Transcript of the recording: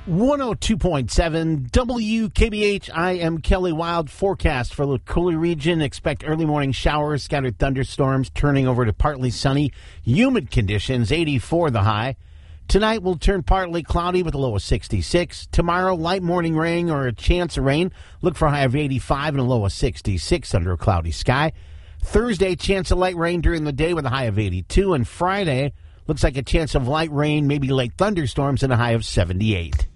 102.7 WKBH. I am Kelly Wild. Forecast for the Coulee region. Expect early morning showers, scattered thunderstorms, turning over to partly sunny, humid conditions. 84 the high. Tonight will turn partly cloudy with a low of 66. Tomorrow, light morning rain or a chance of rain. Look for a high of 85 and a low of 66 under a cloudy sky. Thursday, chance of light rain during the day with a high of 82. And Friday, looks like a chance of light rain, maybe late thunderstorms, and a high of 78.